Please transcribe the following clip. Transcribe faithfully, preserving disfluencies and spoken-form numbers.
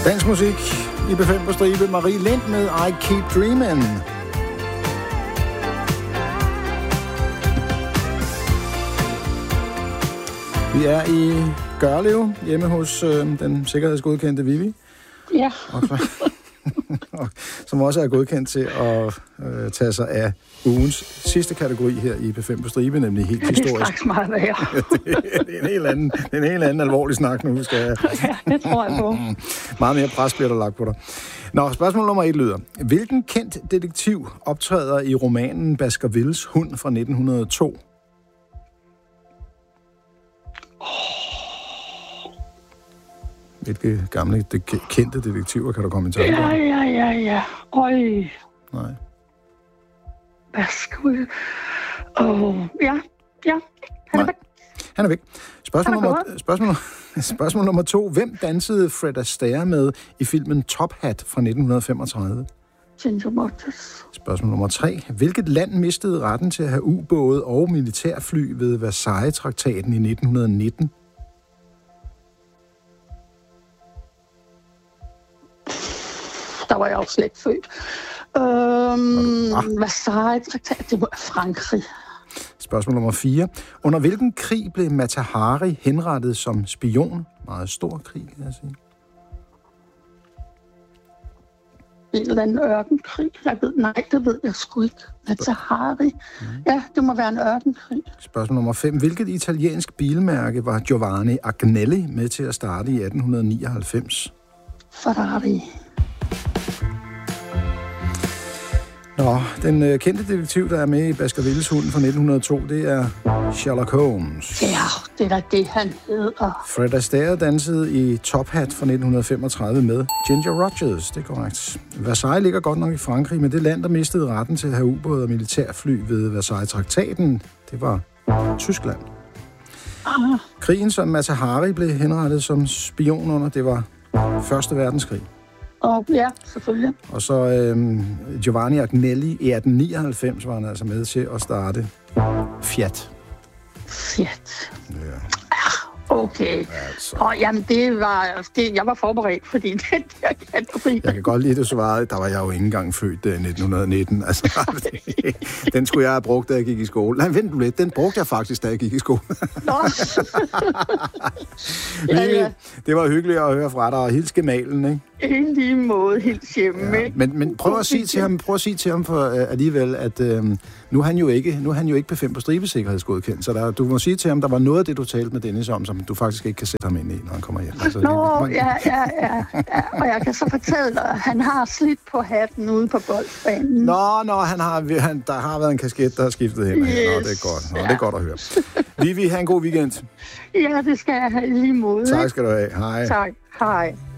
Dansk musik i B fem på stribe. Marie Lind med I Keep Dreamin'. Vi er i Gørlev, hjemme hos øh, den sikkerhedsgodkendte Vivi. Ja. Og, som også er godkendt til at øh, tage sig af ugens sidste kategori her i B fem på stribe, nemlig helt historisk. Det er straks meget værre. det, er en helt anden, det er en helt anden alvorlig snak nu, skal jeg. Ja, det tror jeg på. Meget mere pres bliver der lagt på dig. Nå, spørgsmål nummer et lyder. Hvilken kendt detektiv optræder i romanen Baskervilles hund fra nitten hundrede og to? Hvilke gamle, de, kendte detektiver kan du komme i tanke om? Ja, ja, ja, ja. Øj. Nej. Hvad skal vi... Åh, ja, ja. Han er væk. Han er væk. Spørgsmål, nummer, spørgsmål, spørgsmål nummer to. Hvem dansede Fred Astaire med i filmen Top Hat fra nitten femogtredive? Ginger Rogers. Spørgsmål nummer tre. Hvilket land mistede retten til at have ubåde og militærfly ved Versailles-traktaten i nitten nitten? Der var jeg jo slet ikke født. Øhm, Versailles-traktat, det var Frankrig. Spørgsmål nummer fire. Under hvilken krig blev Mata Hari henrettet som spion? Meget stor krig, kan jeg sige. En eller anden ørkenkrig. Jeg ved, nej, det ved jeg sgu ikke. Mata Hari. Mm. Ja, det må være en ørkenkrig. Spørgsmål nummer fem. Hvilket italiensk bilmærke var Giovanni Agnelli med til at starte i atten nioghalvfems? Ferrari. Nå, den øh, kendte detektiv, der er med i Baskervilles hund fra nitten hundrede og to, det er Sherlock Holmes. Ja, det er da det, han hedder. Fred Astaire dansede i Top Hat fra nitten femogtredive med Ginger Rogers, det er korrekt. Versailles ligger godt nok i Frankrig, men det land, der mistede retten til at have ubåde og militærfly ved Versailles-traktaten, det var Tyskland. Ah. Krigen, som Mata Hari blev henrettet som spion under, det var Første Verdenskrig. Og ja, selvfølgelig. Og så øhm, Giovanni Agnelli i atten nioghalvfems var han altså med til at starte Fiat. Fiat. Ja. Okay. Altså. Og jamen, det var, det, jeg var forberedt, fordi den der kategori... Jeg kan godt lide, at du svarede, der var jeg jo ikke engang født i nitten nitten. Altså, den skulle jeg have brugt, da jeg gik i skole. Nej, vent du lidt, den brugte jeg faktisk, da jeg gik i skole. Nå. ja, ja. Det var hyggeligt at høre fra dig, og hils gemalen, ikke? En lige måde, helt hjemme, ja. Men, men prøv at sige til ham, prøv at sige til ham for uh, alligevel, at uh, nu er han jo ikke, nu er han jo ikke på fem på stribe sikkerhedsgodkendt, så der, du må sige til ham, der var noget af det, du talte med Dennis om, som du faktisk ikke kan sætte ham ind i, når han kommer hjem. Altså, Nå, ja, ja, ja, ja. Og jeg kan så fortælle dig, at han har slidt på hatten ude på golfbanen. Nå, nå, han har, han, der har været en kasket, der har skiftet hen. Yes. Nå, det er godt. Nå, ja. Det er godt at høre. Vivi, have en god weekend. Ja, det skal jeg have i lige måde. Tak skal du have. Hej. Tak. Hej.